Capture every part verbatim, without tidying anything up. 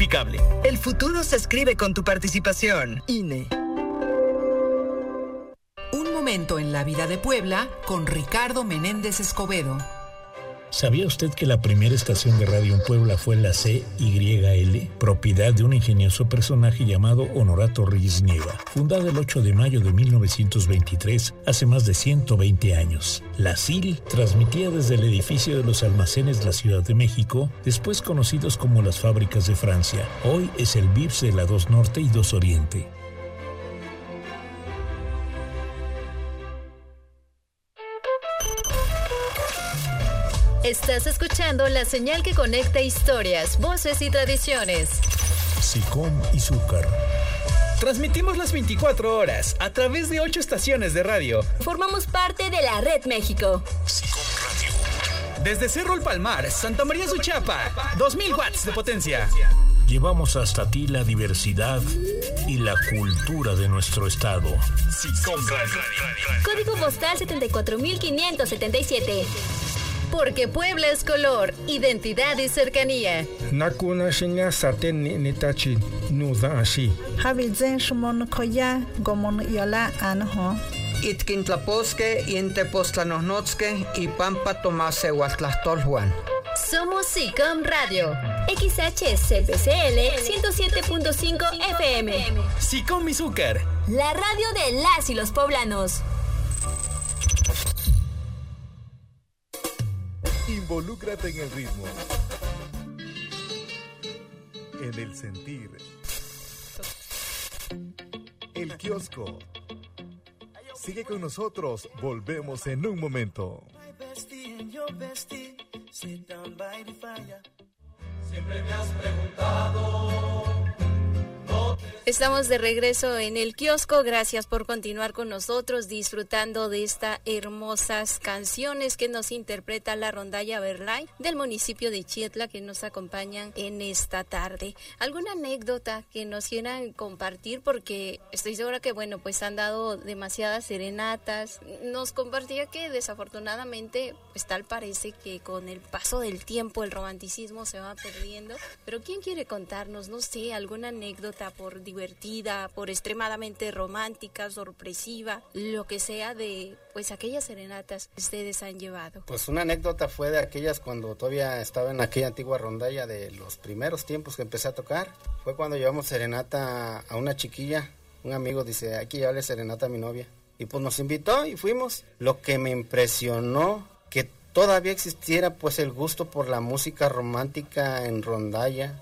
inexplicable. El futuro se escribe con tu participación. I N E. Un momento en la vida de Puebla con Ricardo Menéndez Escobedo. ¿Sabía usted que la primera estación de radio en Puebla fue la C Y L, propiedad de un ingenioso personaje llamado Honorato Reyes Nieva, fundada el ocho de mayo de mil novecientos veintitrés, hace más de ciento veinte años? La C I L transmitía desde el edificio de los almacenes de la Ciudad de México, después conocidos como las Fábricas de Francia. Hoy es el V I P S de la dos Norte y dos Oriente. Estás escuchando la señal que conecta historias, voces y tradiciones. SICOM y Zúcar. Transmitimos las veinticuatro horas a través de ocho estaciones de radio. Formamos parte de la Red México. SICOM Radio. Desde Cerro El Palmar, Santa María Suchapa, dos mil watts de potencia. Llevamos hasta ti la diversidad y la cultura de nuestro estado. SICOM Radio. Código postal setenta y cuatro mil quinientos setenta y siete. Porque Puebla es color, identidad y cercanía. Nakuna shinya saten ni nitachi nuda ashi. Habizen shumon koya gomon yola anho. Itkintlaposque y Entepoztlanohnotske y Pampa Tomase Huatlastolhuan. Somos SICOM Radio. X H C P C L ciento siete punto cinco F M. SICOM y Zúcar. La radio de las y los poblanos. Involúcrate en el ritmo, en el sentir. El kiosco. Sigue con nosotros, volvemos en un momento. Siempre me has preguntado. Estamos de regreso en el kiosco. Gracias por continuar con nosotros disfrutando de estas hermosas canciones que nos interpreta la rondalla Verlay del municipio de Chietla, que nos acompañan en esta tarde. ¿Alguna anécdota que nos quieran compartir? Porque estoy segura que, bueno, pues han dado demasiadas serenatas. Nos compartía que desafortunadamente, pues tal parece que con el paso del tiempo el romanticismo se va perdiendo. Pero ¿quién quiere contarnos, no sé, alguna anécdota por diversidad? divertida, por extremadamente romántica, sorpresiva, lo que sea de pues aquellas serenatas que ustedes han llevado? Pues una anécdota fue de aquellas cuando todavía estaba en aquella antigua rondalla de los primeros tiempos que empecé a tocar. Fue cuando llevamos serenata a una chiquilla, un amigo dice, hay que llevarle serenata a mi novia. Y pues nos invitó y fuimos. Lo que me impresionó, que todavía existiera pues el gusto por la música romántica en rondalla,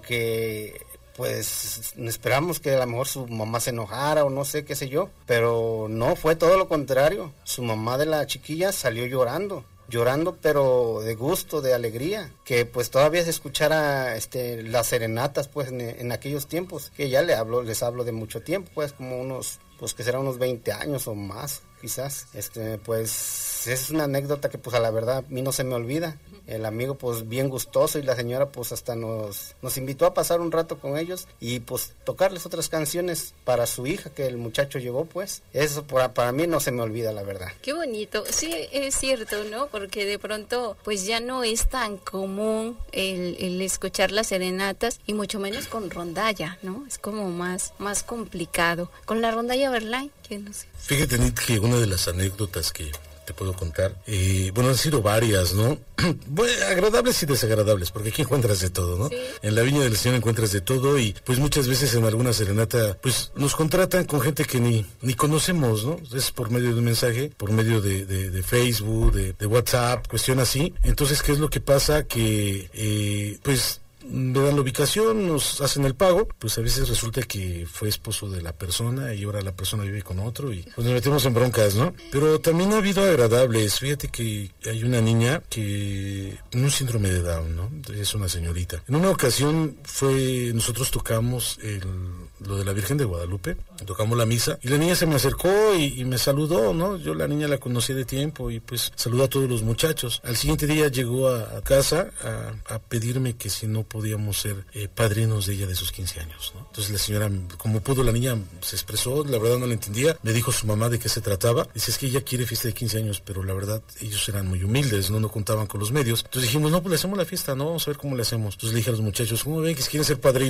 porque pues esperamos que a lo mejor su mamá se enojara o no sé, qué sé yo, pero no, fue todo lo contrario. Su mamá de la chiquilla salió llorando, llorando pero de gusto, de alegría, que pues todavía se escuchara este, las serenatas pues en, en aquellos tiempos, que ya le hablo, les hablo de mucho tiempo, pues como unos, pues que serán unos veinte años o más, quizás, este, pues es una anécdota que pues a la verdad a mí no se me olvida. El amigo pues bien gustoso y la señora pues hasta nos, nos invitó a pasar un rato con ellos y pues tocarles otras canciones para su hija que el muchacho llevó pues. Eso para, para mí no se me olvida, la verdad. Qué bonito, sí es cierto, ¿no? Porque de pronto pues ya no es tan común el, el escuchar las serenatas y mucho menos con rondalla, ¿no? Es como más, más complicado. Con la rondalla Verlay, que no sé. Fíjate, Nit, que una de las anécdotas que te puedo contar, eh, bueno, han sido varias, ¿no? Bueno, agradables y desagradables, porque aquí encuentras de todo, ¿no? Sí. En la Viña del Señor encuentras de todo y pues muchas veces en alguna serenata pues nos contratan con gente que ni, ni conocemos, ¿no? Es por medio de un mensaje, por medio de, de, de Facebook, de, de WhatsApp, cuestión así. Entonces, ¿qué es lo que pasa? Que eh, pues me dan la ubicación, nos hacen el pago, pues a veces resulta que fue esposo de la persona y ahora la persona vive con otro y pues nos metemos en broncas, ¿no? Pero también ha habido agradables. Fíjate que hay una niña que tiene un síndrome de Down, ¿no? Es una señorita. En una ocasión fue, nosotros tocamos el, lo de la Virgen de Guadalupe, tocamos la misa y la niña se me acercó y, y me saludó, ¿no? Yo la niña la conocí de tiempo y pues saludó a todos los muchachos. Al siguiente día llegó a, a casa a, a pedirme que si no podíamos ser eh, padrinos de ella de sus quince años, ¿no? Entonces la señora, como pudo, la niña se expresó, la verdad no la entendía, me dijo su mamá de qué se trataba, dice, es que ella quiere fiesta de quince años, pero la verdad ellos eran muy humildes, no no contaban con los medios. Entonces dijimos, no, pues le hacemos la fiesta, no, vamos a ver cómo le hacemos. Entonces le dije a los muchachos, ¿cómo ven que si quieren ser padrinos?